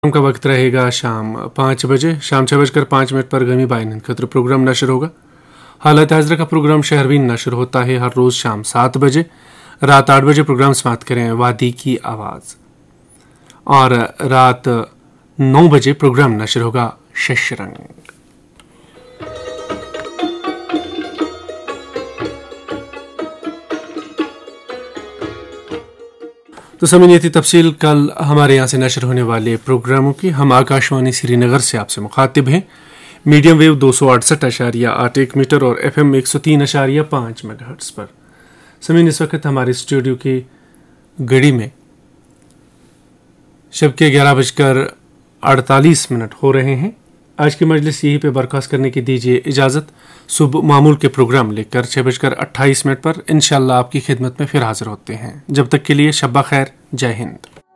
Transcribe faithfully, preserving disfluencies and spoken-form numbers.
का वक्त रहेगा शाम पाँच बजे। शाम छः बजकर पाँच मिनट पर गमी बाइन खतर प्रोग्राम नशर होगा। हालत हाजरा का प्रोग्राम शहरवीन नशर होता है हर रोज़ शाम सात बजे। रात आठ बजे प्रोग्राम समाप्त करें वादी की आवाज़ और रात नौ बजे प्रोग्राम नशर होगा शशरंग। तो समझिए थी तफसील कल हमारे यहाँ से नशर होने वाले प्रोग्रामों की। हम आकाशवाणी श्रीनगर से आपसे मुखातिब हैं। मीडियम वेव दो सौ अड़सठ अशारिया आठ एक मीटर और एफ एम एक सौ तीन अशारिया पाँच मेगाहर्ट्ज़ पर। समय इस वक्त हमारे स्टूडियो की घड़ी में शब के ग्यारह बजकर अड़तालीस मिनट हो रहे हैं। आज की मजलिस यहीं पे बर्खास्त करने की दीजिए इजाज़त। सुबह मामूल के प्रोग्राम लेकर छः बजकर अट्ठाईस मिनट पर इंशाअल्लाह आपकी खिदमत में फिर हाजिर होते हैं। जब तक के लिए शब्बा खैर, जय हिंद।